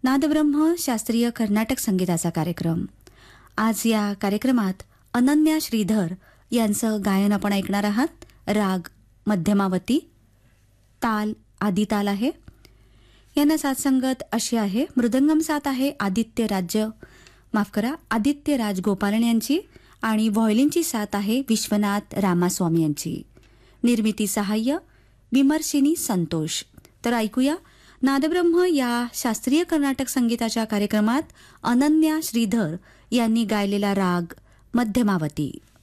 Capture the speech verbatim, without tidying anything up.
नादब्रह्म शास्त्रीय कर्नाटक संगीताचा कार्यक्रम. आज या कार्यक्रमात अनन्या श्रीधर यांचं गायन आपण ऐकणार आहात. राग मध्यमावती, ताल आदिताल आहे. यांना साथसंगत अशी आहे. मृदंगम साथ आहे आदित्य राज्य माफ करा आदित्य राज गोपालन यांची आणि व्हायोलिनची साथ आहे विश्वनाथ रामास्वामी यांची. निर्मिती सहाय्य विमर्शिनी संतोष. तर ऐकूया नादब्रह्म या शास्त्रीय कर्नाटक संगीताच्या कार्यक्रमात अनन्या श्रीधर यांनी गायलेला राग मध्यमावती.